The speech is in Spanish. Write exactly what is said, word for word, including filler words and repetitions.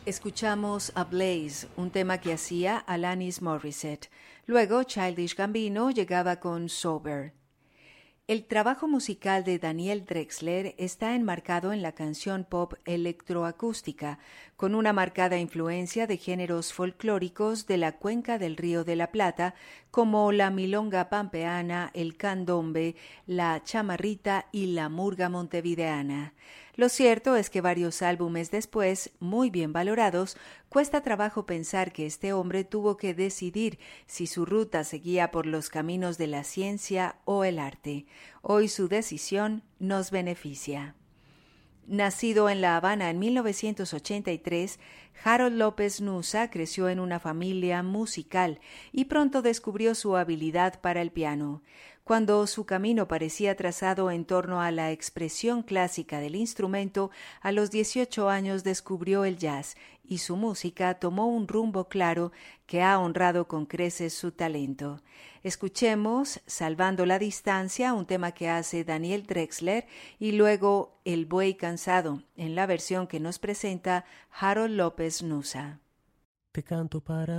Escuchamos A Blaze, un tema que hacía Alanis Morissette. Luego Childish Gambino llegaba con Sober. El trabajo musical de Daniel Drexler está enmarcado en la canción pop electroacústica, con una marcada influencia de géneros folclóricos de la cuenca del Río de la Plata, como la milonga pampeana, el candombe, la chamarrita y la murga montevideana. Lo cierto es que varios álbumes después, muy bien valorados, cuesta trabajo pensar que este hombre tuvo que decidir si su ruta seguía por los caminos de la ciencia o el arte. Hoy su decisión nos beneficia. Nacido en La Habana en mil novecientos ochenta y tres, Harold López Nussa creció en una familia musical y pronto descubrió su habilidad para el piano. Cuando su camino parecía trazado en torno a la expresión clásica del instrumento, a los dieciocho años descubrió el jazz y su música tomó un rumbo claro que ha honrado con creces su talento. Escuchemos Salvando la Distancia, un tema que hace Daniel Drexler, y luego El Buey Cansado, en la versión que nos presenta Harold López Nussa. Te canto para